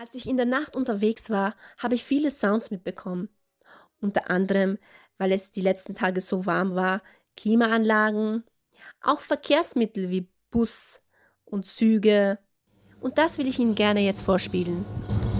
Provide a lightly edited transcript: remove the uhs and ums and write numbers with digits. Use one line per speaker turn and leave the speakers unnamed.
Als ich in der Nacht unterwegs war, habe ich viele Sounds mitbekommen. Unter anderem, weil es die letzten Tage so warm war, Klimaanlagen, auch Verkehrsmittel wie Bus und Züge. Und das will ich Ihnen gerne jetzt vorspielen.